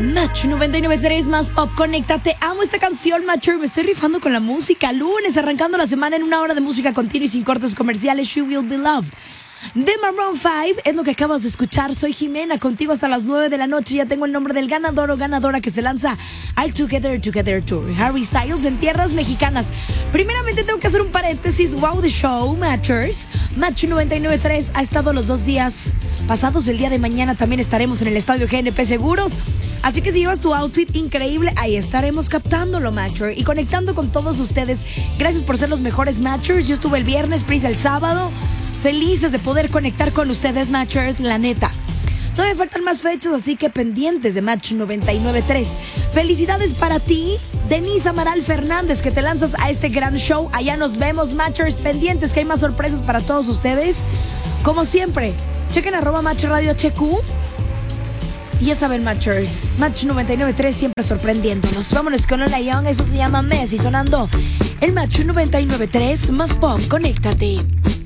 Match 99.3 más pop, conéctate. Amo esta canción, Matcher. Me estoy rifando con la música. Lunes, arrancando la semana en una hora de música continua y sin cortes comerciales. She Will Be Loved de Maroon 5 es lo que acabas de escuchar. Soy Jimena, contigo hasta las 9 de la noche. Ya tengo el nombre del ganador o ganadora que se lanza al Together Tour. Harry Styles en tierras mexicanas. Primeramente tengo que hacer un paréntesis. Wow, the show, Matchers. Match 99.3 ha estado los 2 días pasados. El día de mañana también estaremos en el estadio GNP Seguros. Así que si llevas tu outfit increíble, ahí estaremos captándolo, Matcher, y conectando con todos ustedes. Gracias por ser los mejores Matchers. Yo estuve el viernes, Pris el sábado. Felices de poder conectar con ustedes, Matchers, la neta. Todavía faltan más fechas, así que pendientes de Match 99.3. Felicidades para ti, Denise Amaral Fernández, que te lanzas a este gran show. Allá nos vemos, Matchers, pendientes que hay más sorpresas para todos ustedes. Como siempre, chequen @MatchRadioHQ. Y ya saben, Matchers, Match 99.3 siempre sorprendiéndonos. Vámonos con Lola Young, eso se llama Messi, sonando el Match 99.3 más pop, conéctate.